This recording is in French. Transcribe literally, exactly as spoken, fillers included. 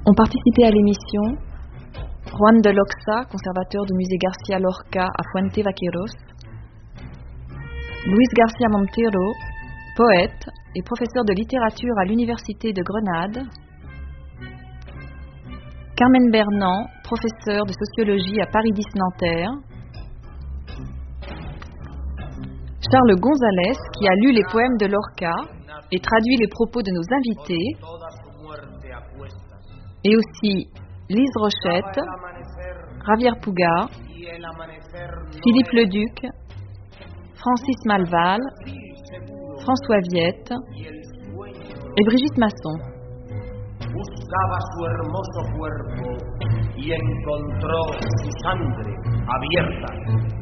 Ont participé à l'émission Juan de Loxa, conservateur du musée García Lorca à Fuente Vaqueros, Luis García Montero, poète et professeur de littérature à l'Université de Grenade, Carmen Bernand, professeur de sociologie à Paris dix Nanterre, Charles González, qui a lu les poèmes de Lorca et traduit les propos de nos invités, et aussi Lise Rochette, Javier Puga, Philippe Leduc, Francis Malval, François Viette et Brigitte Masson. Buscaba su hermoso cuerpo y encontró su sangre abierta.